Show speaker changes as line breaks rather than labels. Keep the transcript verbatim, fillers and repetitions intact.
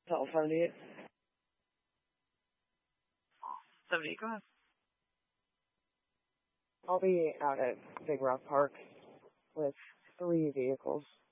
Telephone you. Somebody, go ahead. I'll be out at Big Rock Park with three vehicles.